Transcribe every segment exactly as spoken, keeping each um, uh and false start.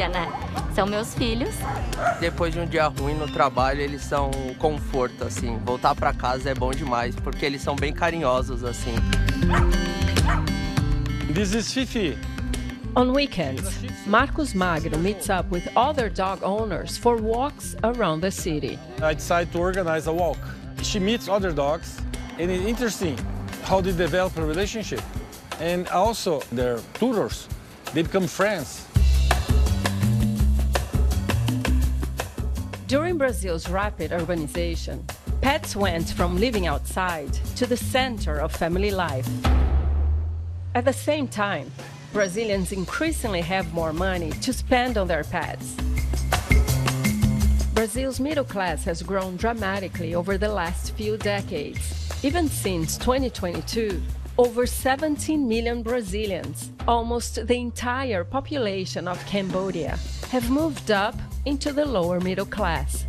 família, né? São meus filhos. Depois de um dia ruim no trabalho, eles são um conforto, assim. Voltar pra casa é bom demais, porque eles são bem carinhosos, assim. This is Fifi. On weekends, Marcos Magno meets up with other dog owners for walks around the city. I decided to organize a walk. She meets other dogs, and it's interesting how they develop a relationship. And also their tutors, they become friends. During Brazil's rapid urbanization, pets went from living outside to the center of family life. At the same time, Brazilians increasingly have more money to spend on their pets. Brazil's middle class has grown dramatically over the last few decades. Even since twenty twenty-two, over seventeen million Brazilians, almost the entire population of Cambodia, have moved up into the lower middle class.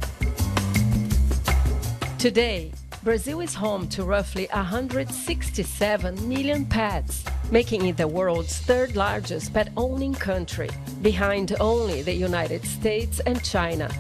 Today, Brazil is home to roughly one hundred sixty-seven million pets, making it the world's third largest pet-owning country, behind only the United States and China.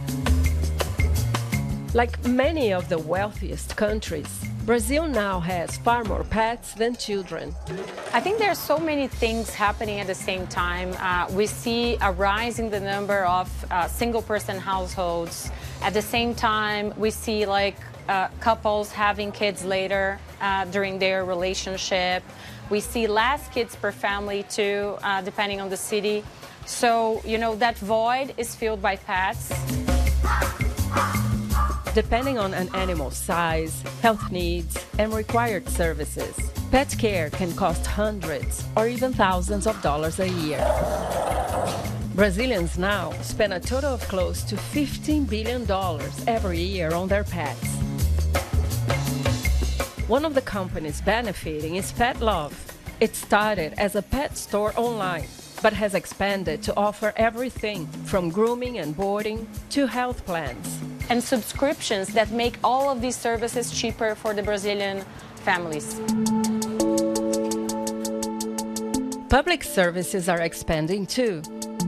Like many of the wealthiest countries, Brazil now has far more pets than children. I think there are so many things happening at the same time. Uh, we see a rise in the number of uh, single-person households. At the same time, we see like uh, couples having kids later uh, during their relationship. We see less kids per family too, uh, depending on the city. So, you know, that void is filled by pets. Depending on an animal's size, health needs, and required services, pet care can cost hundreds or even thousands of dollars a year. Brazilians now spend a total of close to fifteen billion dollars every year on their pets. One of the companies benefiting is Pet Love. It started as a pet store online, but has expanded to offer everything from grooming and boarding to health plans. And subscriptions that make all of these services cheaper for the Brazilian families. Public services are expanding too.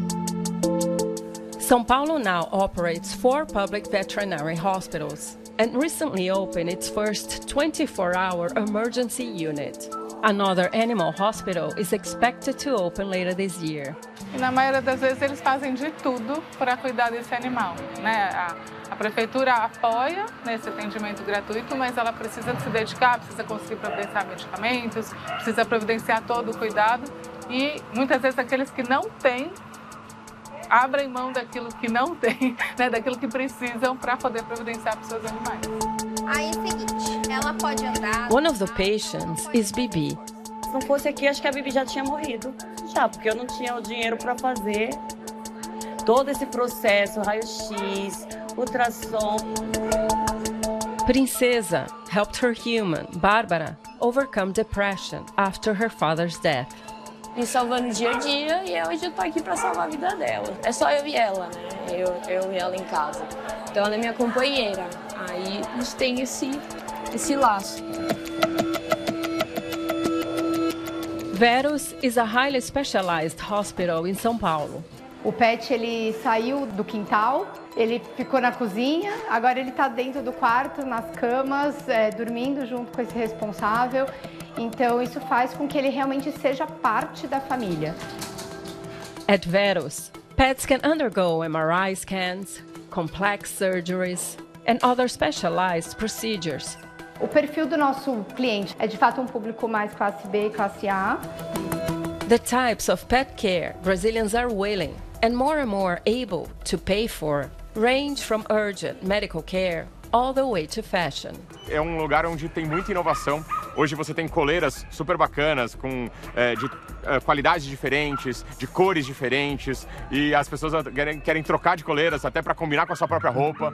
São Paulo now operates four public veterinary hospitals and recently opened its first twenty-four hour emergency unit. Another animal hospital is expected to open later this year. E na maioria das vezes eles fazem de tudo para cuidar desse animal, né? A, a prefeitura apoia nesse atendimento gratuito, mas ela precisa se dedicar, precisa conseguir providenciar medicamentos, precisa providenciar todo o cuidado e muitas vezes aqueles que não têm abrem mão daquilo que não tem, né? Daquilo que precisam para poder providenciar para os seus animais. Aí é o seguinte, ela pode andar... One of the patients is Bibi. Se não fosse aqui, acho que a Bibi já tinha morrido. Já, porque eu não tinha o dinheiro para fazer todo esse processo, raio-x, ultrassom. Princesa helped her human, Bárbara, overcome depression after her father's death. Me salvando dia a dia e hoje eu tô aqui para salvar a vida dela. É só eu e ela, né? Eu, eu e ela em casa. Então ela é minha companheira. Aí a gente tem esse, esse laço. Verus is a highly specialized hospital in São Paulo. O pet ele saiu do quintal, ele ficou na cozinha, agora ele está dentro do quarto, nas camas, é, dormindo junto com esse responsável. Então isso faz com que ele realmente seja parte da família. At Verus, pets can undergo M R I scans, complex surgeries, and other specialized procedures. O perfil do nosso cliente é de fato um público mais classe B e classe A. The types of pet care Brazilians are willing and more and more able to pay for range from urgent medical care all the way to fashion. É um lugar onde tem muita inovação. Hoje você tem coleiras super bacanas, com é, de, é, qualidades diferentes, de cores diferentes, e as pessoas querem, querem trocar de coleiras até para combinar com a sua própria roupa.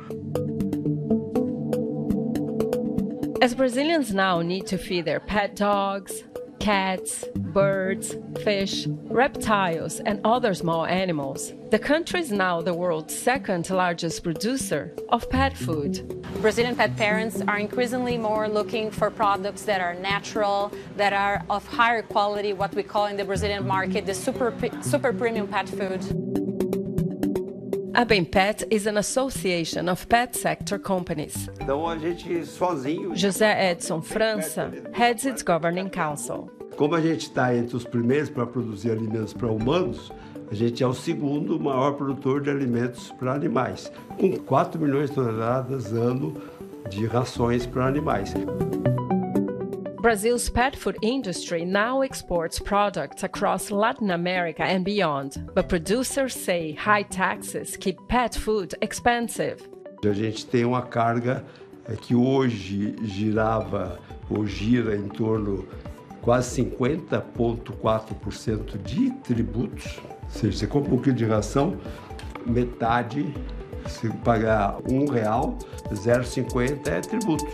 As Brazilians now need to feed their pet dogs, cats, birds, fish, reptiles, and other small animals, the country is now the world's second largest producer of pet food. Brazilian pet parents are increasingly more looking for products that are natural, that are of higher quality, what we call in the Brazilian market the super, super premium pet food. ABEMPET is an association of pet sector companies. Então a gente sozinho. José Edson França heads its governing council. Como a gente está entre os primeiros para produzir alimentos para humanos, a gente é o segundo maior produtor de alimentos para animais, com quatro milhões de toneladas ano de rações para animais. Brazil's pet food industry now exports products across Latin America and beyond, but producers say high taxes keep pet food expensive. A gente tem uma carga que hoje girava ou gira em torno quase cinquenta vírgula quatro por cento de tributos. Ou seja, você compra um quilo de ração, metade, se pagar um real, zero vírgula cinquenta é tributo.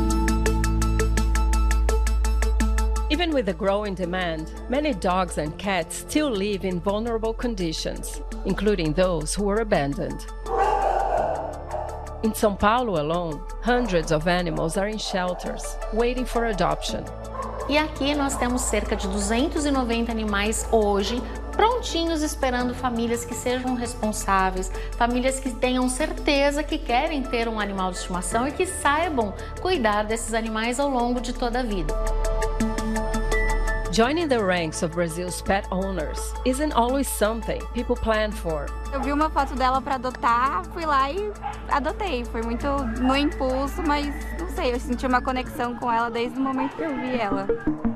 Even with the growing demand, many dogs and cats still live in vulnerable conditions, including those who were abandoned. In São Paulo alone, hundreds of animals are in shelters, waiting for adoption. E aqui nós temos cerca de duzentos e noventa animais hoje, prontinhos esperando famílias que sejam responsáveis, famílias que tenham certeza que querem ter um animal de estimação e que saibam cuidar desses animais ao longo de toda a vida. Joining the ranks of Brazil's pet owners isn't always something people plan for. Eu vi uma foto dela para adotar, fui lá e adotei. Foi muito no impulso, mas não sei, eu senti uma conexão com ela desde o momento que eu vi ela.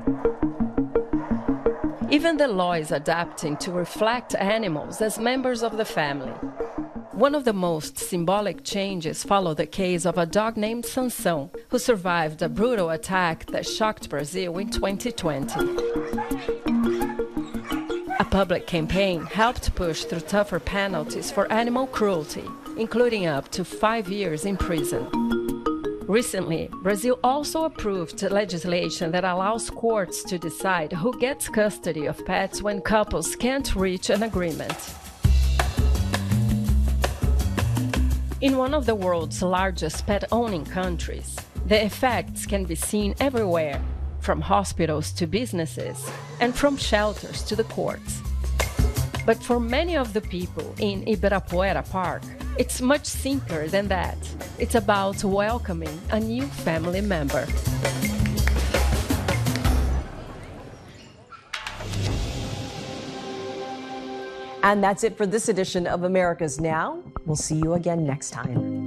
Even the law is adapting to reflect animals as members of the family. One of the most symbolic changes followed the case of a dog named Sansão, who survived a brutal attack that shocked Brazil in twenty twenty. A public campaign helped push through tougher penalties for animal cruelty, including up to five years in prison. Recently, Brazil also approved legislation that allows courts to decide who gets custody of pets when couples can't reach an agreement. In one of the world's largest pet-owning countries, the effects can be seen everywhere, from hospitals to businesses, and from shelters to the courts. But for many of the people in Ibirapuera Park, it's much simpler than that. It's about welcoming a new family member. And that's it for this edition of America's Now. We'll see you again next time.